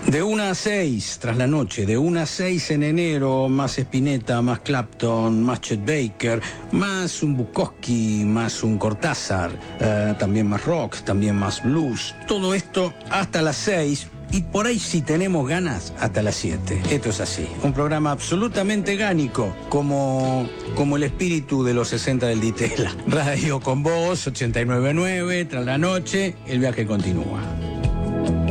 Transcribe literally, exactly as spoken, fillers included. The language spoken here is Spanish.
De una a seis, tras la noche, de una a seis en enero, más Spinetta, más Clapton, más Chet Baker, más un Bukowski, más un Cortázar, eh, también más rock, también más blues. Todo esto hasta las seis y por ahí, si tenemos ganas, hasta las siete. Esto es así, un programa absolutamente gánico, como, como el espíritu de los sesenta del Ditela. Radio con vos, ochenta y nueve punto nueve, tras la noche, el viaje continúa.